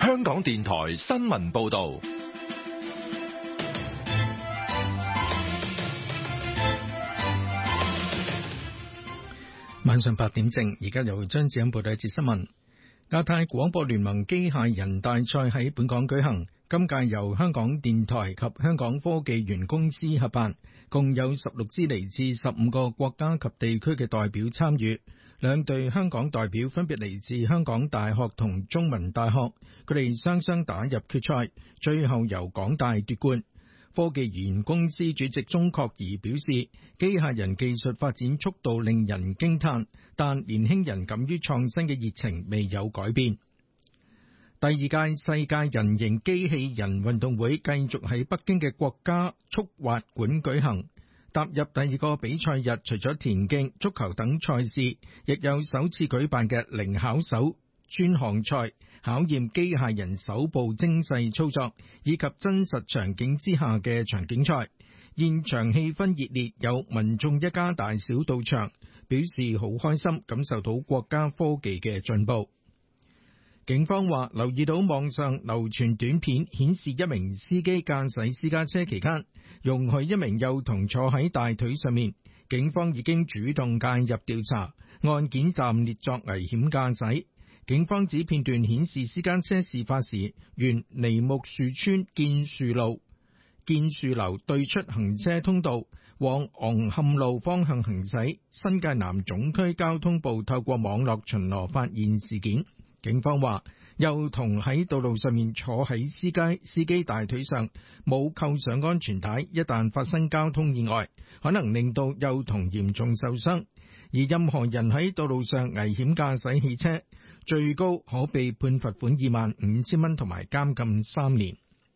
香港電台新聞報道。 晚上8點正，而家由張子欣報道一節新聞。亞太廣播聯盟機械人大賽喺本港舉行，今屆由香港電台及香港科技園公司合辦，共有16支嚟自15個國家及地區嘅代表參與。兩隊香港代表分別嚟自香港大學同中文大學，佢哋雙雙打入決賽，最後由港大奪冠。科技園公司主席鍾確儀表示，機械人技術發展速度令人驚嘆，但年輕人敢於創新嘅熱情未有改變。第二屆世界人形機器人運動會繼續喺北京嘅國家速滑館舉行。踏入第二個比賽日，除咗田徑、足球等賽事，亦有首次舉辦嘅零巧手專項賽，考驗機械人手部精細操作以及真實場景之下嘅場景賽。現場氣氛熱烈，有民眾一家大小到場，表示好開心，感受到國家科技嘅進步。警方話留意到網上流傳短片，顯示一名司機駕駛私家車期間，容許一名幼童坐喺大腿上面。警方已經主動介入調查，案件暫列作危險駕駛。警方指片段顯示私家車事發時沿梨木樹村建樹樓對出行車通道往昂坎路方向行駛。新界南總區交通部透過網絡巡邏發現事件。警方話，幼童喺道路上面坐喺司機大腿上，冇扣上安全帶，一旦發生交通意外，可能令到幼童嚴重受傷。而任何人喺道路上危險駕駛汽車，最高可被判罰款25,000蚊同埋監禁3年。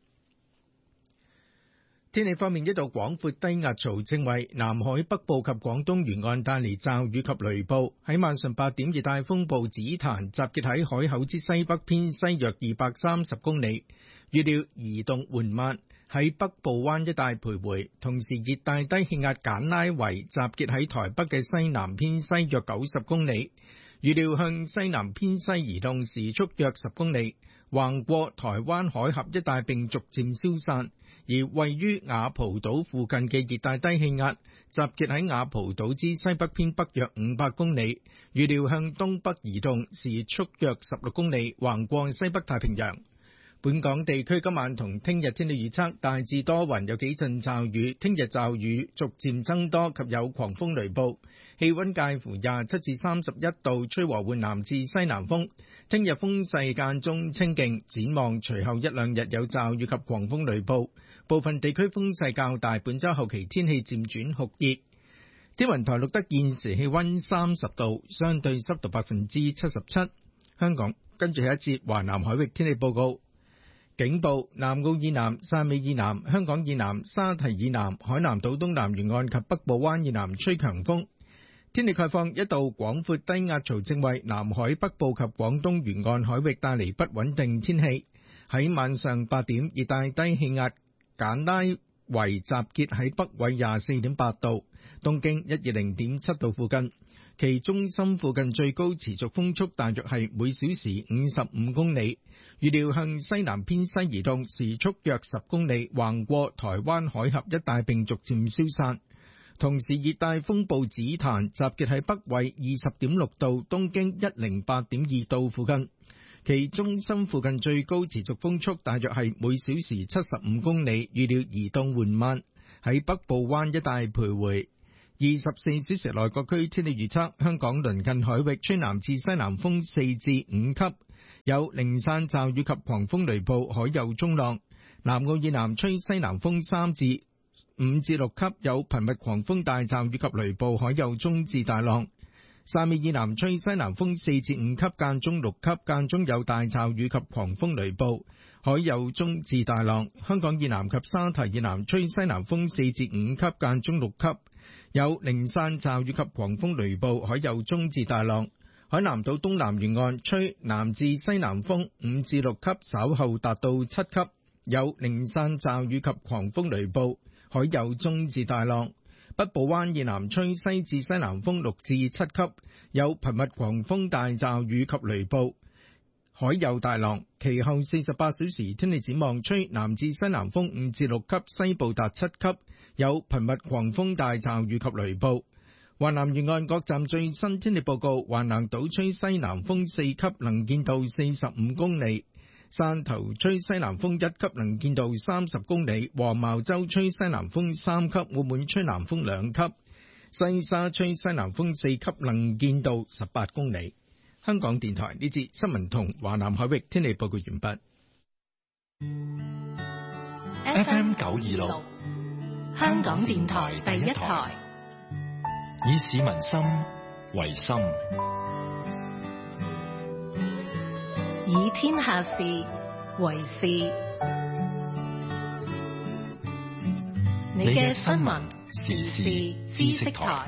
天氣方面，一道廣闊低壓槽正為南海北部及廣東沿岸帶嚟驟雨及雷暴。喺晚上8點，熱帶風暴紫檀集結喺海口之西北偏西約230公里，預料移動緩慢，喺北部灣一帶徘徊。同時，熱帶低氣壓簡拉維集結喺台北嘅西南偏西約90公里，預料向西南偏西移動，時速約10公里，橫過台灣海峽一帶並逐漸消散。而位於雅蒲島附近嘅熱帶低氣壓集結喺雅蒲島之西北偏北約500公里，預料向東北移動，時速約16公里，橫過西北太平洋。本港地區今晚同聽日天氣預測，大致多雲，有幾陣驟雨，聽日驟雨逐漸增多及有狂風雷暴，氣溫介乎27至31度，吹和緩南至西南風。聽日風勢間中清勁，展望隨後一兩日有驟雨及狂風雷暴，部分地區風勢較大。本週後期天氣漸轉酷熱。天文台錄得現時氣溫30度，相對濕度77%。香港跟住係一節華南海域天氣報告。警報：南澳以南、汕尾以南、香港以南、沙堤以南、海南島東南沿岸及北部灣以南吹強風。天氣概況：一道廣闊低壓槽正為南海北部及廣東沿岸海域帶嚟不穩定天氣。喺晚上8點，熱帶低氣壓簡拉維集結喺北緯24.8度、東經120.7度附近，其中心附近最高持續風速大約係每小時55公里。預料向西南偏西移動，時速約10公里，橫過台灣海峽一帶並逐漸消散。同時，熱帶風暴紫檀集結喺北緯20.6度、東經108.2度附近，其中心附近最高持續風速大約係每小時75公里，預料移動緩慢，喺北部灣一帶徘徊。24小時內各區天氣預測：香港鄰近海域吹南至西南風4至5級，有零散驟雨及狂風雷暴，海有中浪。南澳以南吹西南風3至5至6級，有頻密狂風大驟雨及雷暴，海有中至大浪。汕尾以南吹西南風4至5級，間中6級，間中有大驟雨及狂風雷暴，海有中至大浪。香港以南及沙堤以南吹西南風4至5級，間中6級，有零散驟雨及狂風雷暴，海有中至大浪。海南島東南沿岸吹南至西南風5至6級，稍後達到7級，有零散驟雨及狂風雷暴，海有中至大浪。北部灣以南吹西至西南風6至7級，有頻密狂風大驟雨及雷暴， 海有大浪。其後48小時天氣展望，吹南至西南風5至6級，西部達7級，有頻密狂風大驟雨及雷暴。華南沿岸各站最新天氣報告：橫瀾島吹西南風4級，能見度45公里；汕頭吹西南風1級，能見度30公里；黃茅洲吹西南風3級，澳門吹南風2級；西沙吹西南風4級，能見度18公里。香港電台呢節新聞同華南海域天氣報告完畢。 FM 926， 香港電台第一台， 以市民心為心， 以天下事為事。你嘅新聞時事知識台。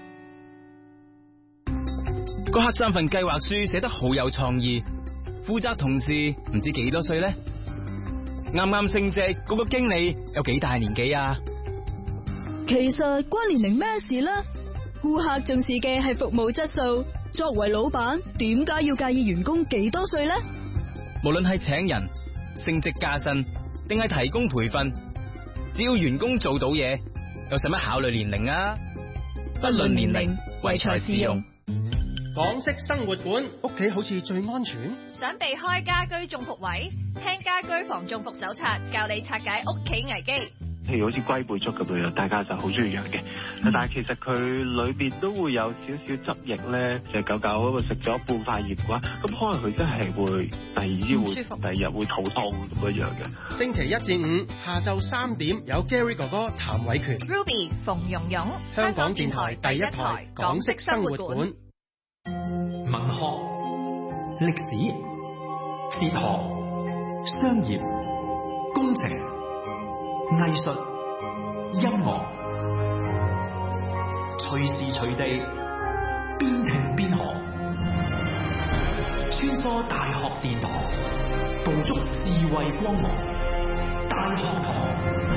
個黑三份計劃書寫得好有創意，負責同事唔知幾多歲呢？啱啱升職嗰個經理有幾大年紀啊？ 其實關年齡咩事呢？顧客重視嘅係服務質素，作為老闆點解要介意員工幾多歲呢？ 無論係請人、升職加薪，定係提供培訓，只要員工做到嘢，又使乜考慮年齡啊？不論年齡，唯才是用。 港式生活館，屋企好似最安全。 想避開家居中伏位？聽家居防中伏手冊，教你拆解屋企危機。 譬如好似龜背竹咁樣，大家就好中意養嘅。但係其實佢裏邊都會有少少汁液咧，隻狗狗嗰個食咗半塊葉嘅話，咁可能佢真係會第二日會肚痛咁樣嘅。 星期1至5下晝3點有 Gary 哥哥譚偉權、 Ruby 馮蓉蓉， 香港電台第一台港式生活館。 文學、歷史、哲學、商業、工程、藝術、音樂，隨時隨地，邊聽邊學，穿梭大學殿堂，捕捉智慧光芒。大學堂。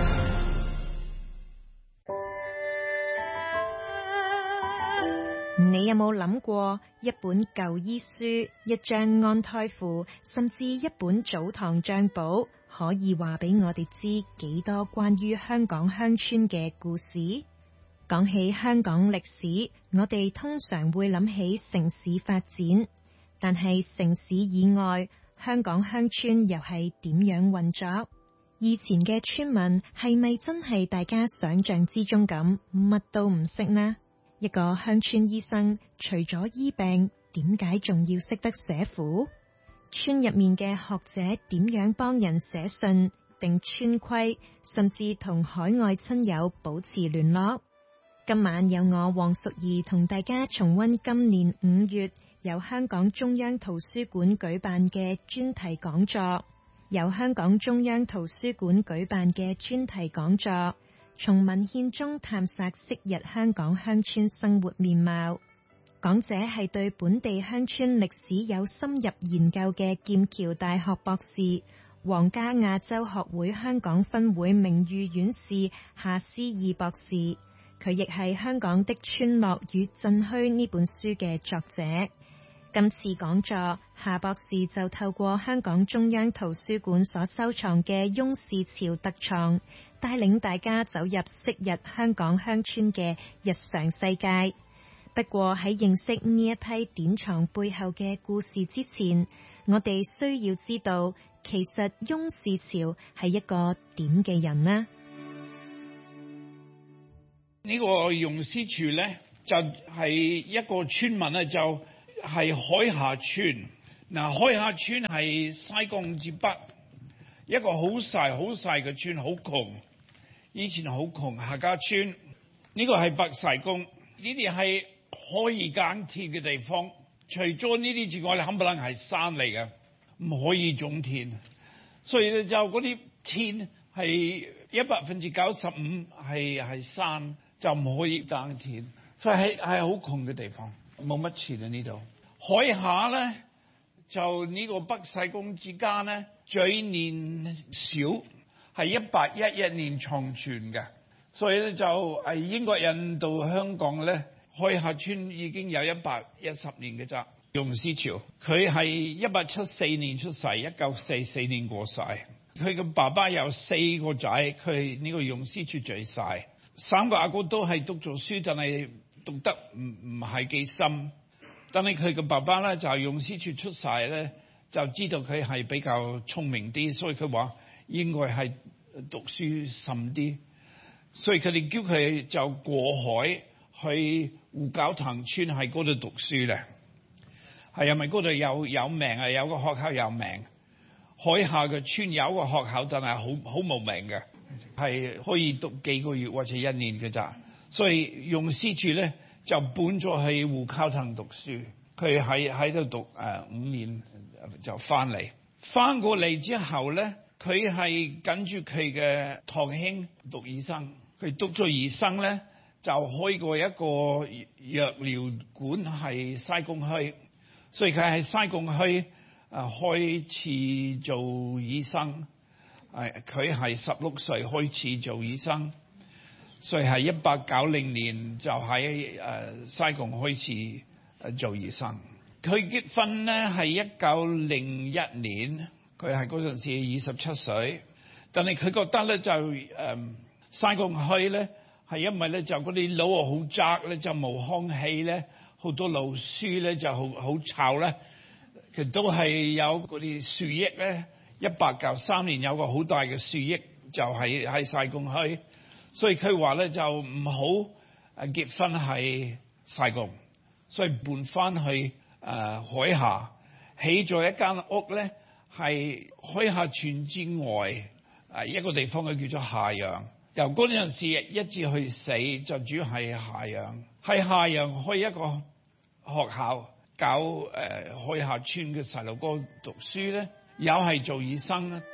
你有冇諗過，一本舊醫書、一張安胎符，甚至一本祖堂賬簿，可以話俾我哋知幾多關於香港鄉村嘅故事？講起香港歷史，我哋通常會諗起城市發展，但係城市以外，香港鄉村又係點樣運作？以前嘅村民係咪真係大家想象之中咁乜都唔識呢？一個鄉村醫生除咗醫病，點解仲要識得寫符？村入面嘅學者點樣幫人寫信、定村規，甚至同海外親友保持聯絡？今晚有我黃淑儀同大家重溫今年5月由香港中央圖書館舉辦嘅專題講座。由香港中央圖書館舉辦嘅專題講座，從文獻中探索昔日香港鄉村生活面貌。講者係對本地鄉村歷史有深入研究嘅劍橋大學博士、皇家亞洲學會香港分會名譽院士夏思義博士。佢亦係《香港的村落與鎮墟》呢本書嘅作者。今次講座，夏博士就透過香港中央圖書館所收藏嘅翁氏朝特藏，帶領大家走入昔日香港鄉村嘅日常世界。不過喺認識呢一批典藏背後嘅故事之前，我哋需要知道，其實翁氏朝係一個點嘅人呢？ 呢個翁氏朝呢，就係一個村民呢，就係海下村。嗱，海下村係西貢之北，一個好細嘅村，好窮。以前好窮，客家村。呢個係北西貢，呢啲係可以耕田嘅地方。除咗呢啲之外，冚唪唥係山嚟嘅，唔可以種田。所以咧就嗰啲田係95%係山，就唔可以耕田。所以係好窮嘅地方，冇乜錢喺呢度。海下咧就呢個北西貢之間咧最年少係1811年創存嘅，所以咧就係英國人到香港咧，海下村已經有110年嘅咋。 容思潮，佢係1874年出世，1944年過世。佢嘅爸爸有4個仔，佢呢個容思潮最細。3個阿哥都係讀咗書，但係讀得唔係幾深。但係佢嘅爸爸咧就容思潮出世咧，就知道佢係比較聰明啲，所以佢話應該係讀書深啲。所以佢哋叫佢就過海去胡蛟騰村喺嗰度讀書咧。係因為嗰度有名啊，有個學校有名。海下嘅村有個學校，但係好無名嘅，係可以讀幾個月或者1年嘅咋。所以容思潮咧就搬咗去胡蛟騰讀書，佢喺度讀5年就翻過嚟之後咧，佢係跟住佢嘅堂兄讀醫生，佢讀咗醫生咧就開過一個藥療館喺西貢區，所以佢喺西貢區開始做醫生。佢係16歲開始做醫生，所以係1890年就喺西貢開始做醫生。佢結婚咧係1901年，佢係嗰陣時27歲，但係佢覺得咧就西貢區咧係因為咧就嗰啲路好窄咧，就冇空氣咧，好多老樹咧就好臭咧。佢都係有嗰啲樹益咧，1893年有個好大嘅樹益就喺西貢區，所以佢話咧就唔好結婚喺西貢，所以搬翻去海下，起咗一間屋咧，係海下村之外一個地方，佢叫做夏陽。由嗰陣時一直去死，就主要係夏陽，喺夏陽開一個學校。教海下村嘅細路哥讀書咧，又係做醫生咧。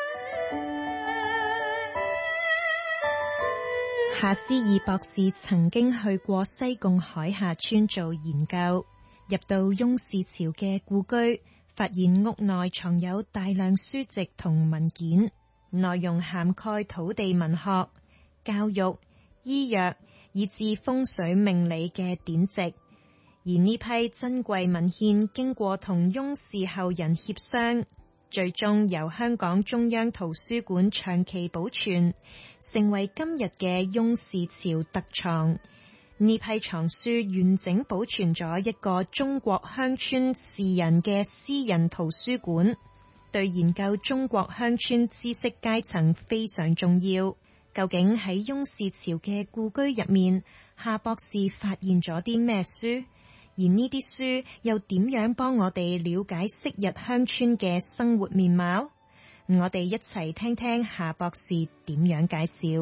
夏思義博士曾經去過西貢海下村做研究，入到翁士潮嘅故居，發現屋內藏有大量書籍同文件，內容涵蓋土地文學、教育、醫藥以至風水命理嘅典籍。而呢批珍貴文獻經過同翁氏後人協商，最終由香港中央圖書館長期保存，成為今日嘅翁氏潮特藏。呢批藏書完整保存咗一個中國鄉村士人嘅私人圖書館，對研究中國鄉村知識階層非常重要。究竟喺翁氏潮嘅故居入面，夏博士發現咗啲咩書？而呢啲書又點樣幫我哋了解昔日鄉村嘅生活面貌？我哋一齊聽聽夏博士點樣介紹。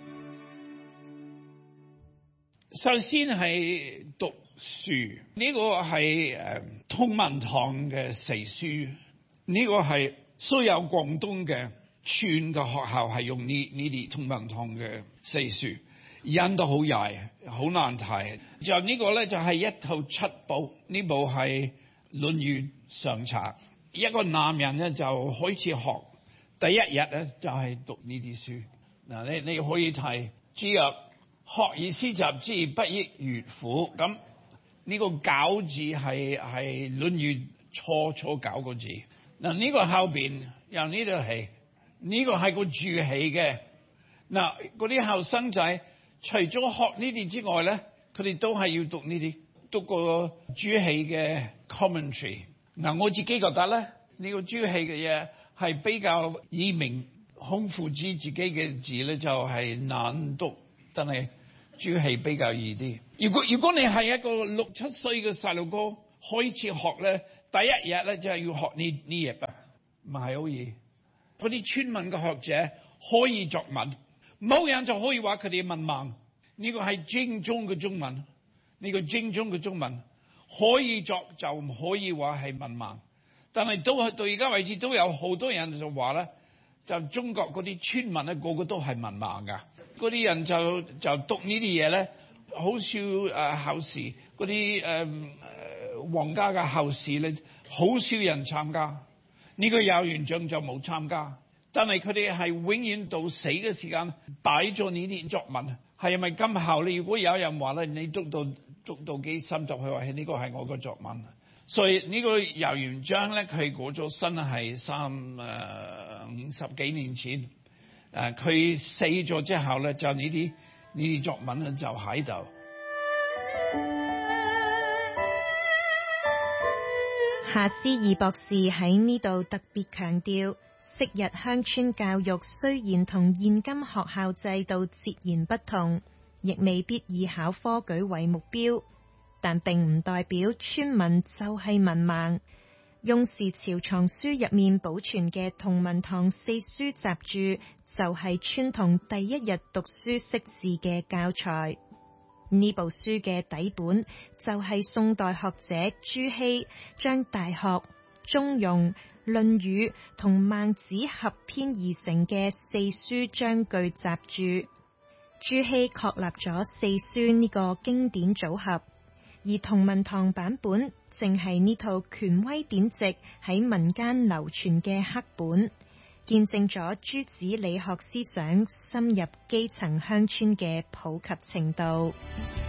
首先係讀書，呢個係通文堂嘅四書，呢個係所有廣東嘅村嘅學校係用呢啲通文堂嘅四書。印得好曳，好難睇。就呢個咧就係一套7部，呢部係《論語》上冊。一個男人咧就開始學，第一日咧就係讀呢啲書。嗱，你可以睇，主入學而思習之，不亦說乎？咁呢個餃字係《論語》初9個字。嗱，呢個後邊由呢度起，呢個係個注起嘅。嗱，嗰啲後生仔。除咗學呢啲之外咧，佢哋都係要讀呢啲，讀個注起嘅 commentary。嗱，我自己覺得咧，呢個注起嘅嘢係比較易明，孔夫子自己嘅字咧就係難讀，但係注起比較易啲。如果你係一個6、7歲嘅細路哥開始學咧，第一日咧就係要學呢嘢啊，唔係好易。嗰啲村民嘅學者可以作文。冇人就可以話佢哋文盲，呢個係正宗嘅中文，呢個正宗嘅中文可以作就唔可以話係文盲，但係到而家為止都有好多人就話咧，就中國嗰啲村民咧個個都係文盲噶，嗰啲人就讀呢啲嘢咧，好少考試，嗰啲皇家嘅考試咧，好少人參加，呢個有元獎就冇參加。但係佢哋係永遠到死嘅時間擺咗呢啲作文，係咪今後你如果有人話咧，你讀到幾深就去話呢個係我個作文， 所以呢個游元璋咧，佢過咗身係50幾年前，佢死咗之後咧，就呢啲作品咧就喺度。 夏思義博士喺呢度特別強調，昔日鄉村教育雖然同現今學校制度截然不同，亦未必以考科舉為目標，但並唔代表村民就係文盲。雍氏朝藏書入面保存嘅同文堂四書雜著，就係村童第一日讀書識字嘅教材。呢部書嘅底本就係宋代學者朱熹將大學、中庸、論語同孟子合編而成嘅四書章句雜著。朱熹確立咗四書呢個經典組合，而同文堂版本正係呢套權威典籍喺民間流傳嘅黑本，見證咗朱子理學思想深入基層鄉村嘅普及程度。